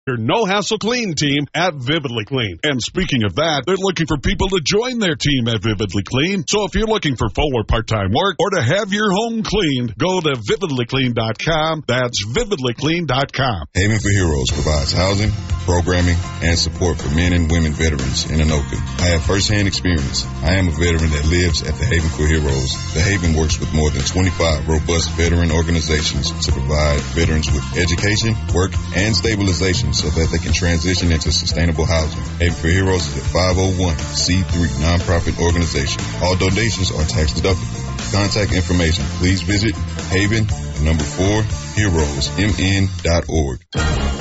Your no-hassle clean team at Vividly Clean. And speaking of that, they're looking for people to join their team at Vividly Clean. So if you're looking for full or part-time work or to have your home cleaned, go to vividlyclean.com. That's vividlyclean.com. Haven for Heroes provides housing, programming, and support for men and women veterans in Anoka. I have firsthand experience. I am a veteran that lives at the Haven for Heroes. The Haven works with more than 25 robust veteran organizations to provide veterans with education, work, and stabilization so that they can transition into sustainable housing. Haven for Heroes is a 501c3 nonprofit organization. All donations are tax deductible. Contact information, please visit Haven, 4, heroesmn.org.